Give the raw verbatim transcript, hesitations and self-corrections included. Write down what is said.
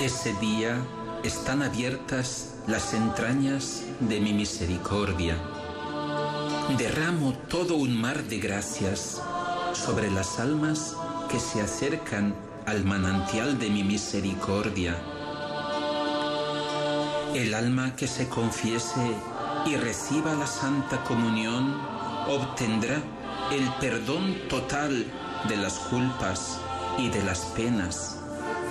Ese día están abiertas las entrañas de mi misericordia. Derramo todo un mar de gracias sobre las almas que se acercan al manantial de mi misericordia. El alma que se confiese y reciba la Santa Comunión obtendrá el perdón total de las culpas y de las penas.